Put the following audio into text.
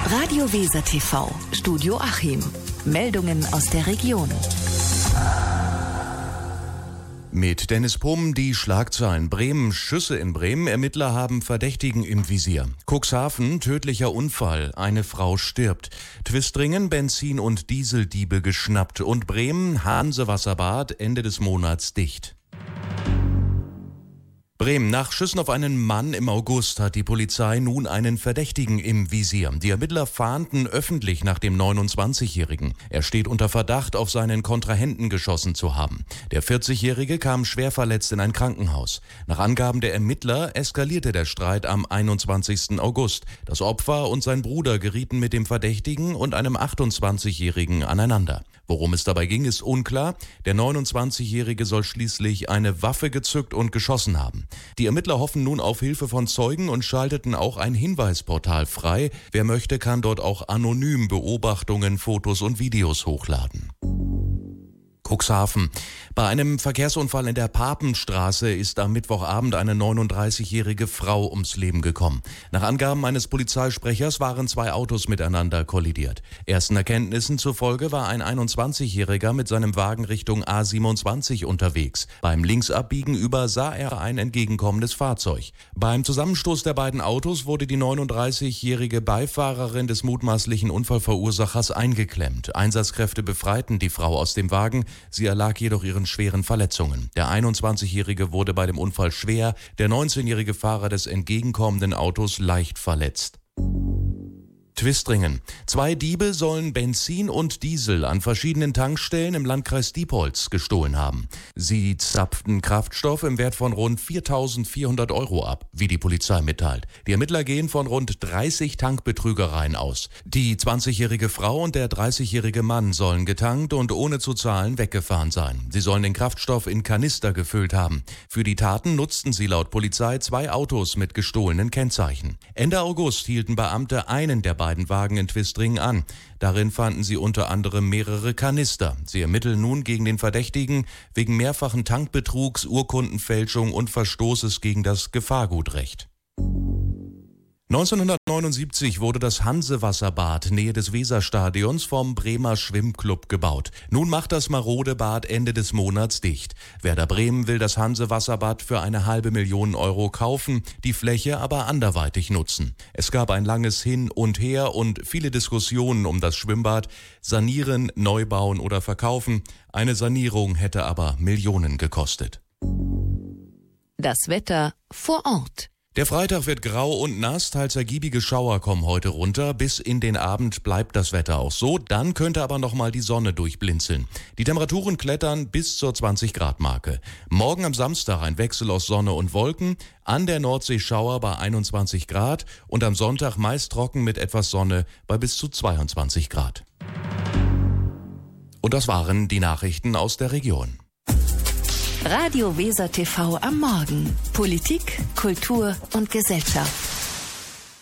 Radio Weser TV, Studio Achim. Meldungen aus der Region. Mit Dennis Pumm die Schlagzeilen. Bremen, Schüsse in Bremen. Ermittler haben Verdächtigen im Visier. Cuxhaven, tödlicher Unfall. Eine Frau stirbt. Twistringen, Benzin- und Dieseldiebe geschnappt. Und Bremen, Hansewasserbad, Ende des Monats dicht. Bremen. Nach Schüssen auf einen Mann im August hat die Polizei nun einen Verdächtigen im Visier. Die Ermittler fahnden öffentlich nach dem 29-Jährigen. Er steht unter Verdacht, auf seinen Kontrahenten geschossen zu haben. Der 40-Jährige kam schwer verletzt in ein Krankenhaus. Nach Angaben der Ermittler eskalierte der Streit am 21. August. Das Opfer und sein Bruder gerieten mit dem Verdächtigen und einem 28-Jährigen aneinander. Worum es dabei ging, ist unklar. Der 29-Jährige soll schließlich eine Waffe gezückt und geschossen haben. Die Ermittler hoffen nun auf Hilfe von Zeugen und schalteten auch ein Hinweisportal frei. Wer möchte, kann dort auch anonym Beobachtungen, Fotos und Videos hochladen. Cuxhaven. Bei einem Verkehrsunfall in der Papenstraße ist am Mittwochabend eine 39-jährige Frau ums Leben gekommen. Nach Angaben eines Polizeisprechers waren zwei Autos miteinander kollidiert. Ersten Erkenntnissen zufolge war ein 21-Jähriger mit seinem Wagen Richtung A27 unterwegs. Beim Linksabbiegen übersah er ein entgegenkommendes Fahrzeug. Beim Zusammenstoß der beiden Autos wurde die 39-jährige Beifahrerin des mutmaßlichen Unfallverursachers eingeklemmt. Einsatzkräfte befreiten die Frau aus dem Wagen. Sie erlag jedoch ihren schweren Verletzungen. Der 21-Jährige wurde bei dem Unfall schwer, der 19-jährige Fahrer des entgegenkommenden Autos leicht verletzt. Twistringen. Zwei Diebe sollen Benzin und Diesel an verschiedenen Tankstellen im Landkreis Diepholz gestohlen haben. Sie zapften Kraftstoff im Wert von rund 4.400 € ab, wie die Polizei mitteilt. Die Ermittler gehen von rund 30 Tankbetrügereien aus. Die 20-jährige Frau und der 30-jährige Mann sollen getankt und ohne zu zahlen weggefahren sein. Sie sollen den Kraftstoff in Kanister gefüllt haben. Für die Taten nutzten sie laut Polizei zwei Autos mit gestohlenen Kennzeichen. Ende August hielten Beamte einen der beiden Wagen in Twistringen an. Darin fanden sie unter anderem mehrere Kanister. Sie ermitteln nun gegen den Verdächtigen wegen mehrfachen Tankbetrugs, Urkundenfälschung und Verstoßes gegen das Gefahrgutrecht. 1979 wurde das Hansewasserbad nähe des Weserstadions vom Bremer Schwimmclub gebaut. Nun macht das marode Bad Ende des Monats dicht. Werder Bremen will das Hansewasserbad für 500.000 € kaufen, die Fläche aber anderweitig nutzen. Es gab ein langes Hin und Her und viele Diskussionen um das Schwimmbad. Sanieren, neu bauen oder verkaufen. Eine Sanierung hätte aber Millionen gekostet. Das Wetter vor Ort. Der Freitag wird grau und nass, teils ergiebige Schauer kommen heute runter. Bis in den Abend bleibt das Wetter auch so, dann könnte aber nochmal die Sonne durchblinzeln. Die Temperaturen klettern bis zur 20-Grad-Marke. Morgen am Samstag ein Wechsel aus Sonne und Wolken, an der Nordsee Schauer bei 21 Grad und am Sonntag meist trocken mit etwas Sonne bei bis zu 22 Grad. Und das waren die Nachrichten aus der Region. Radio Weser TV am Morgen. Politik, Kultur und Gesellschaft.